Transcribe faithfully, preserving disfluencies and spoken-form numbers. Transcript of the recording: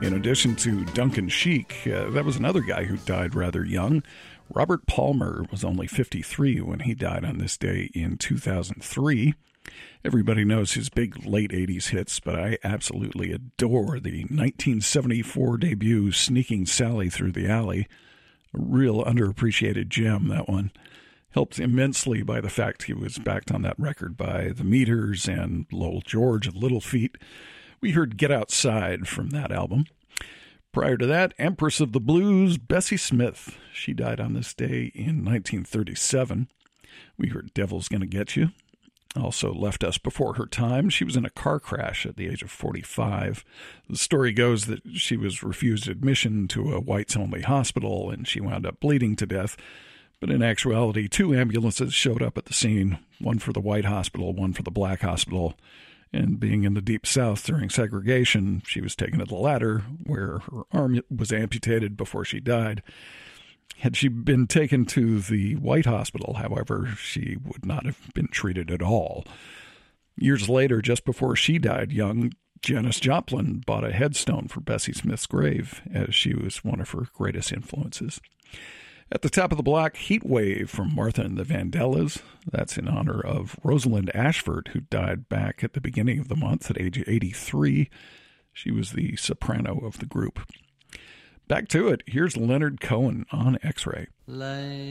In addition to Duncan Sheik, uh, that was another guy who died rather young. Robert Palmer was only fifty-three when he died on this day in two thousand three. Everybody knows his big late eighties hits, but I absolutely adore the nineteen seventy-four debut Sneaking Sally Through the Alley. A real underappreciated gem, that one. Helped immensely by the fact he was backed on that record by the Meters and Lowell George of Little Feat. We heard Get Outside from that album. Prior to that, Empress of the Blues, Bessie Smith. She died on this day in nineteen thirty-seven. We heard Devil's Gonna Get You. Also left us before her time. She was in a car crash at the age of forty-five. The story goes that she was refused admission to a whites-only hospital, and she wound up bleeding to death. But in actuality, two ambulances showed up at the scene, one for the white hospital, one for the black hospital. And being in the Deep South during segregation, she was taken to the latter, where her arm was amputated before she died. Had she been taken to the white hospital, however, she would not have been treated at all. Years later, just before she died young, Janis Joplin bought a headstone for Bessie Smith's grave, as she was one of her greatest influences. At the top of the block, Heat Wave from Martha and the Vandellas. That's in honor of Rosalind Ashford, who died back at the beginning of the month at age eighty-three. She was the soprano of the group. Back to it. Here's Leonard Cohen on X-Ray.